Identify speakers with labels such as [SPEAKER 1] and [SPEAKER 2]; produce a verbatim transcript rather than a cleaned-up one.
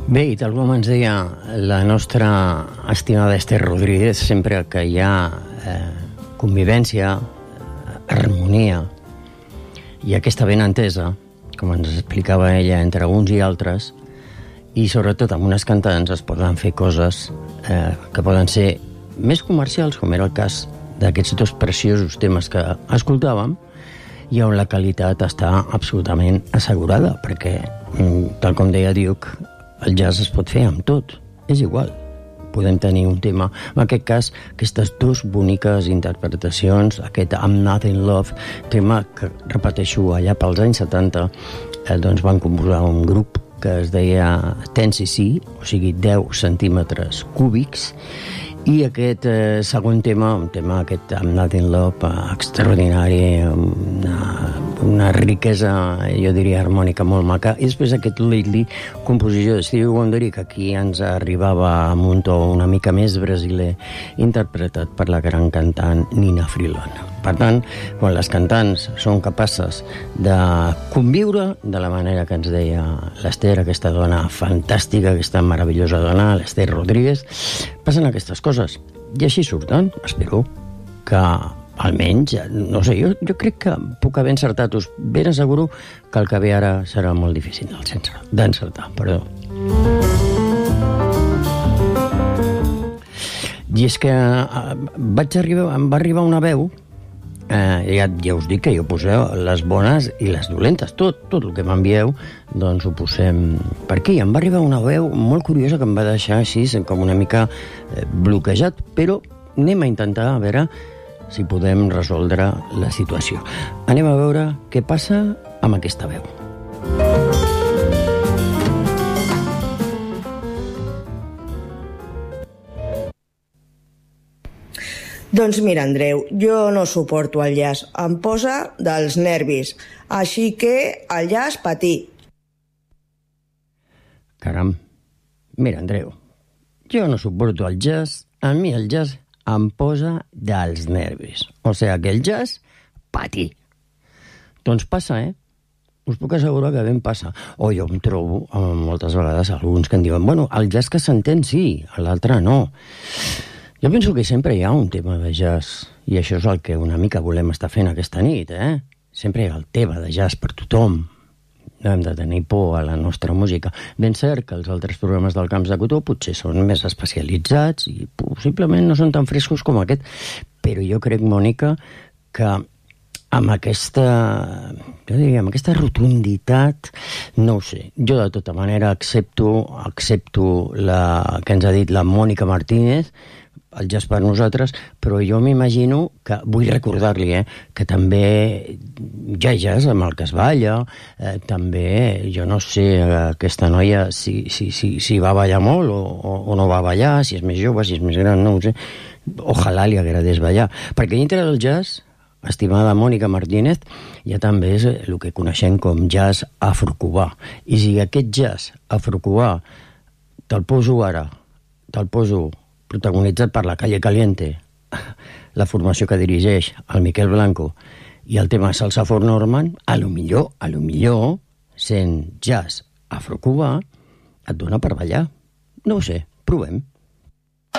[SPEAKER 1] Bé, i tal com ens deia la nostra estimada Esther Rodríguez, sempre que hi ha eh, convivència, harmonia i aquesta benentesa, com ens explicava ella, entre uns i altres, i sobretot amb unes cantants es poden fer coses eh, que poden ser més comercials, com era el cas d'aquests dos preciosos temes que escoltàvem, i on la qualitat està absolutament assegurada, perquè, tal com deia Duke, el jazz es pot fer amb tot, és igual. Podem tenir un tema, en aquest cas, aquestes dues boniques interpretacions, aquest I'm Not in Love, tema que, repeteixo, allà pels anys setanta, eh, doncs van composar un grup que es deia ten C C, o sigui, deu centímetres cúbics, i aquest eh, segon tema, un tema, aquest I'm Not in Love, eh, extraordinari, una, una riquesa, jo diria, harmònica molt maca, i després aquest Lately, composició de Stevie Wonder, que aquí ens arribava amb un to una mica més brasiler, interpretat per la gran cantant Nina Freeland. Per tant, quan les cantants són capaces de conviure de la manera que ens deia l'Esther, aquesta dona fantàstica, aquesta meravellosa dona, l'Esther Rodríguez, passen aquestes coses. I així surten. Espero que almenys, no sé, jo, jo crec que puc haver encertat. Us ben asseguro que el que ve ara serà molt difícil d'encertar, perdó. I és que vaig arribar, em va arribar una veu. Eh, ja, ja us dic que jo poseu les bones i les dolentes, tot, tot el que m'envieu doncs ho posem per aquí. Em va arribar una veu molt curiosa que em va deixar així com una mica eh, bloquejat, però anem a intentar a veure si podem resoldre la situació. Anem a veure què passa amb aquesta veu.
[SPEAKER 2] Doncs mira, Andreu, jo no suporto el jazz. Em posa dels nervis. Així que el jazz patí.
[SPEAKER 1] Caram. Mira, Andreu, jo no suporto el jazz. A mi el jazz em posa dels nervis. O sigui que el jazz patí. Doncs passa, eh? Us puc assegurar que ben passa. O jo em trobo eh, moltes vegades alguns que em diuen bueno, el jazz que s'entén sí, l'altre no. Jo penso que sempre hi ha un tema de jazz, i això és el que una mica volem estar fent aquesta nit, eh? Sempre hi ha el tema de jazz per tothom. No hem de tenir por a la nostra música. Ben cert que els altres programes del Camps de Cotó potser són més especialitzats i possiblement no són tan frescos com aquest, però jo crec, Mònica, que amb aquesta, jo diria, amb aquesta rotunditat, no ho sé. Jo, de tota manera, accepto, accepto la que ens ha dit la Mònica Martínez, el jazz per nosaltres, però jo m'imagino que, vull recordar-li, eh, que també hi ha jazz amb el que es balla, eh, també, jo no sé, aquesta noia si, si, si, si va ballar molt o, o, o no va ballar, si és més jove, si és més gran, no ho sé. Ojalà li agradés ballar. Perquè dintre del jazz, estimada Mònica Martínez, ja també és el que coneixem com jazz afrocubà. I si aquest jazz afrocubà te'l poso ara, te'l poso protagonitzat per la Calle Caliente, la formació que dirigeix el Miquel Blanco, i el tema Salsa for Norman, a lo millor, a lo millor, sent jazz afrocubà, et dona per ballar. No ho sé, provem.